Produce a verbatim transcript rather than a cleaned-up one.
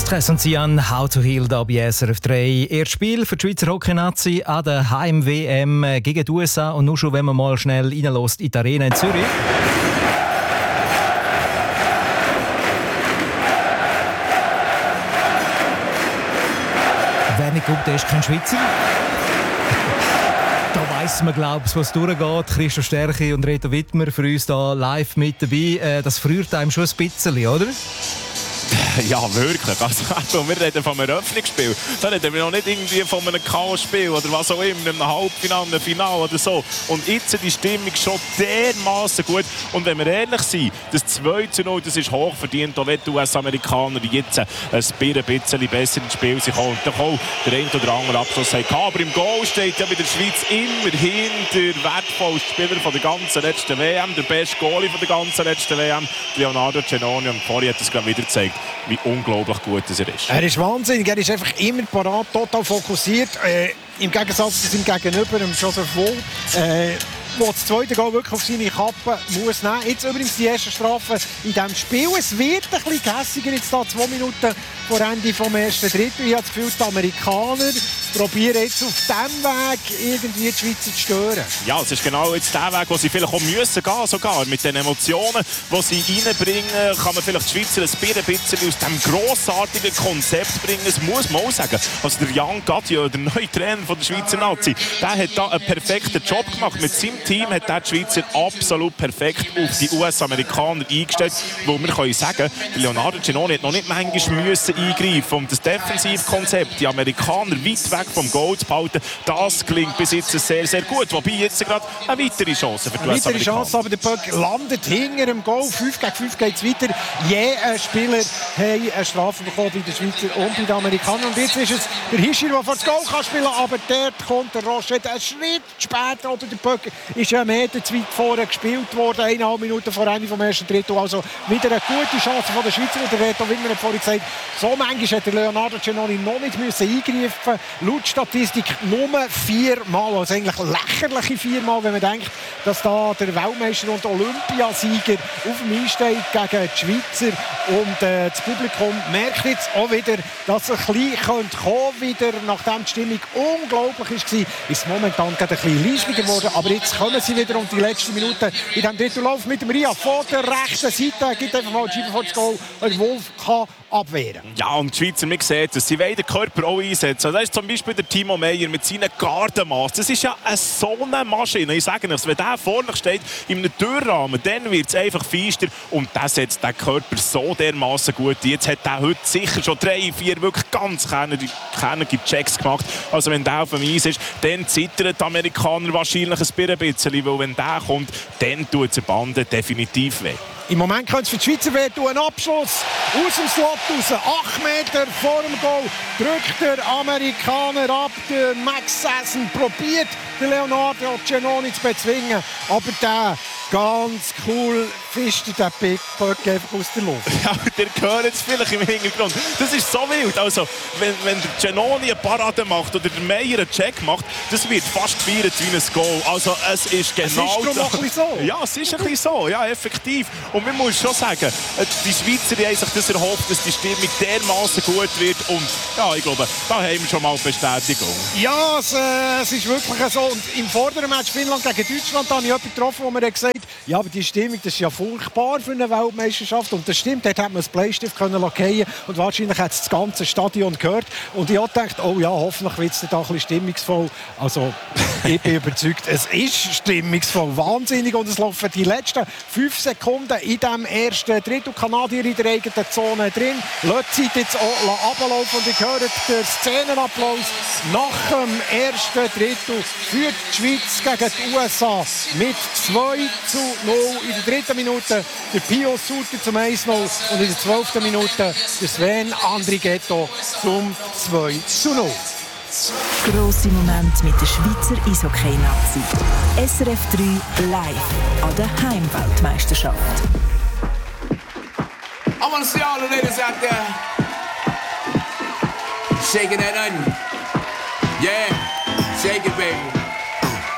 Stress und Sian, How to Heal da bei S R F drei. Erstes Spiel für die Schweizer Hockey-Nazi an der Heim-W M gegen die U S A. Und nur schon, wenn man mal schnell reinlässt in die Arena in Zürich. Wer nicht glaubt, der ist kein Schweizer. Da weiss man, glaube ich, was durchgeht. Christoph Stärchi und Reto Wittmer für uns hier live mit dabei. Das friert einem schon ein bisschen, oder? Ja, wirklich. Also, wir reden von einem Eröffnungsspiel. Da reden wir noch nicht irgendwie von einem Chaos-Spiel oder was auch immer, einem Halbfinale, einem Finale oder so. Und jetzt die Stimmung schon dermaßen gut. Und wenn wir ehrlich sind, das zwei zu null, das ist hochverdient. Auch wenn die U S-Amerikaner jetzt ein bisschen besser ins Spiel sind und dann auch der eine oder andere Abschluss haben. Aber im Goal steht ja bei der Schweiz immerhin der wertvollste Spieler von der ganzen letzten W M, der beste Goalie von der ganzen letzten W M, Leonardo Giannoni. Und vorher hat es gerade wieder gezeigt, wie unglaublich gut er ist. Er ist wahnsinnig, er ist einfach immer parat, total fokussiert. Äh, Im Gegensatz zu seinem Gegenüber, dem Joseph Wohl, äh, der das zweite Goal wirklich auf seine Kappe muss nehmen. Jetzt übrigens die erste Strafe in diesem Spiel. Es wird ein bisschen gehässiger, jetzt da zwei Minuten vor Ende des ersten Drittel. Ich habe das Gefühl, die Amerikaner probieren jetzt auf diesem Weg irgendwie die Schweizer zu stören. Ja, es ist genau jetzt der Weg, wo sie vielleicht auch müssen gehen, sogar mit den Emotionen, die sie reinbringen, kann man vielleicht die Schweizer ein bisschen aus diesem grossartigen Konzept bringen. Das muss man auch sagen. Also der Jan Gadjo, der neue Trainer von der Schweizer Nazi, der hat da einen perfekten Job gemacht. Mit seinem Team hat der die Schweizer absolut perfekt auf die U S-Amerikaner eingestellt. Wo wir können sagen, Leonardo Giannoni hat noch nicht manchmal müssen eingreifen, um das Defensivkonzept, die Amerikaner weit weg vom Goal zu behalten. Das klingt bis jetzt sehr, sehr gut. Wobei jetzt gerade eine weitere Chance für die U S-Amerikaner. Eine weitere Chance, aber der Puck landet hinter dem Goal. fünf gegen fünf geht es weiter. Je ein Spieler hat eine Strafe bekommen bei den Schweizer und bei den Amerikanern. Und jetzt ist es der Hischier, der vor das Goal kann spielen kann. Aber dort kommt der Rochette einen Schritt später. Oder der Puck ist einen Meter zu weit vorher gespielt worden. Eineinhalb Minuten vor Ende des ersten Drittel. Also wieder eine gute Chance von der Schweizer. Der Reto Wittmer hat vorhin gesagt, so manchmal hätte Leonardo Giannoni noch nicht müssen eingreifen. Laut Statistik nur viermal. Also eigentlich lächerliche viermal, wenn man denkt, dass da der Weltmeister und Olympiasieger auf dem Einsteig gegen die Schweizer und äh, das Publikum merkt jetzt auch wieder, dass es ein bisschen kommen könnte, wieder, nachdem die Stimmung unglaublich war, ist es momentan gerade ein bisschen leislicher geworden, aber jetzt kommen sie wieder um die letzten Minuten in diesem Drittellauf mit dem Ria vor der rechten Seite, gibt einfach mal die Scheibe vor das Goal, und Wolf kann abwehren. Ja, und die Schweizer, man sieht es, sie wollen den Körper auch einsetzen. Das ist zum Beispiel der Timo Meyer mit seinen Gardenmaß. Das ist ja eine so eine Maschine. Ich sage euch, wenn der vorne steht, in einem Türrahmen, dann wird es einfach feister und der setzt den Körper so dermaßen gut. Jetzt hat er heute sicher schon drei, vier wirklich ganz kernige, kernige Checks gemacht. Also wenn der auf dem Eis ist, dann zittern die Amerikaner wahrscheinlich ein bisschen, weil wenn der kommt, dann tut der Bande definitiv weh. Im Moment könnte es für die Schweizer wehtun. Ein Abschluss aus dem Slot raus. acht Meter vor dem Goal drückt der Amerikaner ab. Der Max Sassen probiert, den Leonardo Giannoni zu bezwingen. Aber der ganz cool fischt den Big Puck einfach aus der Luft. Ja, der hört jetzt vielleicht im Hintergrund. Das ist so wild. Also, wenn, wenn der Giannoni eine Parade macht oder der Meyer einen Check macht, das wird fast gefeiert wie ein Goal. Also, es ist genau es ist noch ein bisschen so. Ja, es ist ein bisschen so. Ja, effektiv. Und man muss schon sagen, die Schweizer haben sich das erhofft, dass die Stimmung dermaßen gut wird. Und ja, ich glaube, da haben wir schon mal Bestätigung. Ja, es, äh, es ist wirklich so. Und im vorderen Match Finnland gegen Deutschland habe ich jemanden getroffen, wo mir gesagt hat, ja, aber die Stimmung, das ist ja furchtbar für eine Weltmeisterschaft. Und das stimmt, dort hat man das Bleistift können lackieren und wahrscheinlich hat es das ganze Stadion gehört. Und ich habe gedacht, oh ja, hoffentlich wird es da ein bisschen stimmungsvoll. Also, ich bin überzeugt, es ist stimmungsvoll, wahnsinnig. Und es laufen die letzten fünf Sekunden in diesem ersten Drittel. Kanadier in der eigenen Zone drin. Lassen jetzt auch runterlaufen und ich höre den Szenenapplaus nach dem ersten Drittel für die Schweiz gegen die U S A mit zwei zu null. In der dritten Minute der Pio Suter zum eins zu null und in der zwölften Minute der Sven Andrighetto zum zwei zu null. Grosse Momente mit der Schweizer Eishockey-Nazi. S R F drei live an der Heimweltmeisterschaft. I want to see all the ladies out there shaking that onion. Yeah, shake it, baby.